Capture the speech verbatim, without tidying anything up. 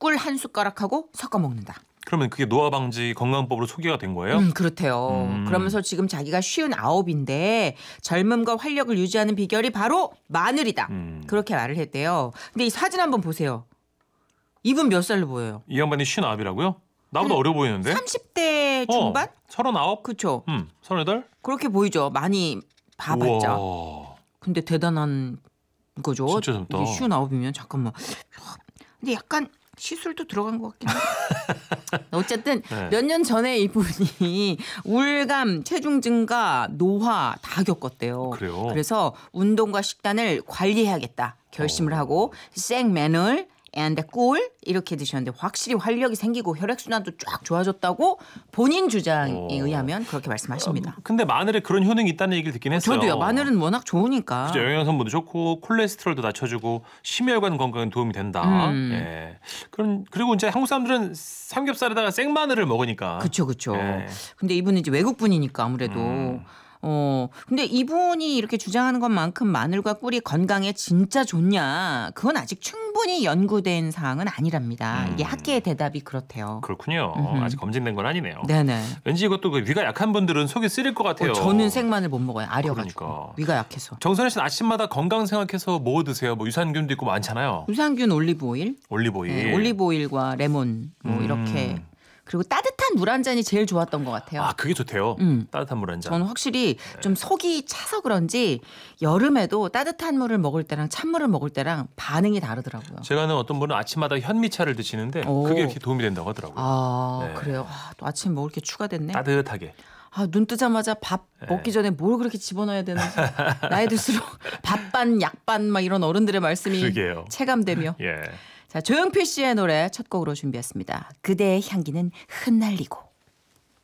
꿀 한 숟가락하고 섞어 먹는다. 그러면 그게 노화 방지 건강법으로 소개가 된 거예요? 음, 그렇대요. 음. 그러면서 지금 자기가 쉰 아홉인데 젊음과 활력을 유지하는 비결이 바로 마늘이다. 음. 그렇게 말을 했대요. 근데 이 사진 한번 보세요. 이분 몇 살로 보여요? 이 양반이 쉰아홉이라고요? 나보다 어려 보이는데? 삼십 대 중반? 어, 서른아홉? 그렇죠. 음, 서른여덟? 그렇게 보이죠. 많이 봐봤자. 우와. 근데 대단한 거죠. 진짜 젊다. 이게 쉰아홉이면 잠깐만. 근데 약간 시술도 들어간 것 같긴 한데. 어쨌든 네. 몇 년 전에 이분이 우울감, 체중 증가, 노화 다 겪었대요. 그래요? 그래서 운동과 식단을 관리해야겠다 결심을 어. 하고 생마늘 and 꿀 이렇게 드셨는데 확실히 활력이 생기고 혈액순환도 쫙 좋아졌다고 본인 주장에 어. 의하면 그렇게 말씀하십니다. 근데 마늘에 그런 효능이 있다는 얘기를 듣긴 했어요. 저도요. 마늘은 워낙 좋으니까. 그죠, 영양성분도 좋고 콜레스테롤도 낮춰주고 심혈관 건강에 도움이 된다. 음. 예. 그런 그리고 이제 한국 사람들은 삼겹살에다가 생마늘을 먹으니까. 그렇죠, 그렇죠. 예. 근데 이분은 이제 외국 분이니까 아무래도. 음. 어, 근데 이분이 이렇게 주장하는 것만큼 마늘과 꿀이 건강에 진짜 좋냐? 그건 아직 충분히 연구된 사항은 아니랍니다. 음. 이게 학계의 대답이 그렇대요. 그렇군요. 음흠. 아직 검증된 건 아니네요. 네네. 왠지 이것도 그 위가 약한 분들은 속이 쓰릴 것 같아요. 어, 저는 생마늘 못 먹어요. 아려가지고. 그러니까. 위가 약해서. 정선혜 씨는 아침마다 건강 생각해서 뭐 드세요? 뭐 유산균도 있고 많잖아요. 유산균 올리브 오일, 올리브오일. 네, 올리브 오일과 레몬 뭐 음. 이렇게. 그리고 따뜻한 물 한 잔이 제일 좋았던 것 같아요. 아, 그게 좋대요. 음. 따뜻한 물 한 잔. 저는 확실히 좀 속이 차서 그런지 여름에도 따뜻한 물을 먹을 때랑 찬물을 먹을 때랑 반응이 다르더라고요. 제가 아는 어떤 분은 아침마다 현미차를 드시는데 오. 그게 이렇게 도움이 된다고 하더라고요. 아, 네. 그래요. 아, 또 아침 먹을 게 추가됐네. 따뜻하게. 아, 눈 뜨자마자 밥 네. 먹기 전에 뭘 그렇게 집어넣어야 되는지 나이 들수록 밥반 약반 막 이런 어른들의 말씀이 그러게요. 체감되며. 예. 자, 조용필 씨의 노래 첫 곡으로 준비했습니다. 그대의 향기는 흩날리고.